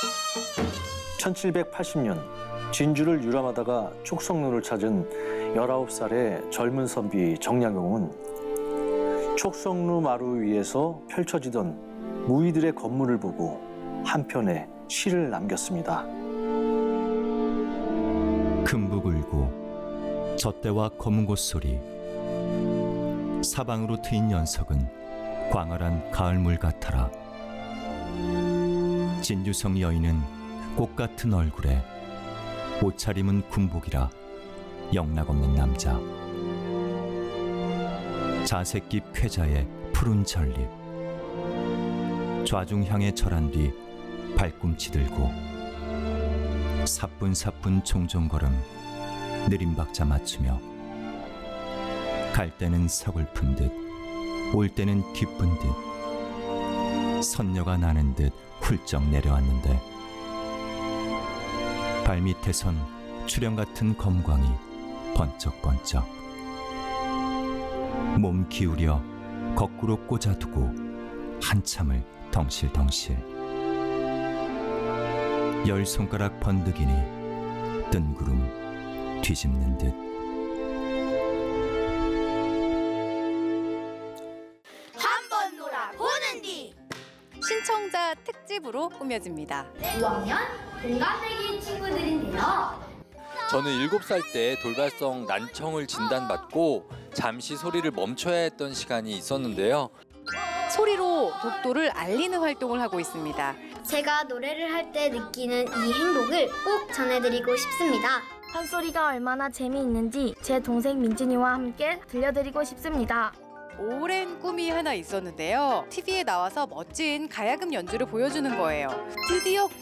(1780년) 진주를 유람하다가 촉성루를 찾은 19살의 젊은 선비 정약용은 촉성루 마루 위에서 펼쳐지던 무의들의 건물을 보고 한편의 시를 남겼습니다. 금북 울고 젖대와 검은 곳소리, 사방으로 트인 연석은 광활한 가을물 같아라. 진주성 여인은 꽃 같은 얼굴에 옷차림은 군복이라 영락없는 남자. 자색깁 쾌자의 푸른 전립, 좌중향에 절한 뒤 발꿈치 들고 사뿐사뿐 종종걸음 느림박자 맞추며 갈 때는 서글픈 듯 올 때는 기쁜 듯 선녀가 나는 듯 훌쩍 내려왔는데 발밑에선 출형 같은 검광이 번쩍번쩍 몸 기울여 거꾸로 꽂아두고 한참을 덩실덩실 열 손가락 번득이니 뜬구름 뒤집는 듯. 한번 놀아보는디 신청자 특집으로 꾸며집니다. 5학년 동갑내기 친구들인데요. 저는 7살 때 돌발성 난청을 진단받고 잠시 소리를 멈춰야 했던 시간이 있었는데요. 소리로 독도를 알리는 활동을 하고 있습니다. 제가 노래를 할 때 느끼는 이 행복을 꼭 전해드리고 싶습니다. 판소리가 얼마나 재미있는지 제 동생 민진이와 함께 들려드리고 싶습니다. 오랜 꿈이 하나 있었는데요. TV에 나와서 멋진 가야금 연주를 보여주는 거예요. 드디어